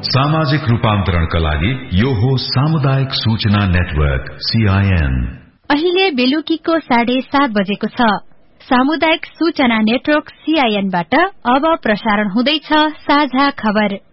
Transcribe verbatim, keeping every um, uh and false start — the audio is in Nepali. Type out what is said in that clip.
सामाजिक रूपान्तरणका लागि यो हो सामुदायिक सूचना नेटवर्क सीआईएन। अहिले बेलुकीको साढे सात बजेको छ। सामुदायिक सूचना नेटवर्क सीआईएनबाट अब प्रसारण हुँदैछ साझा खबर।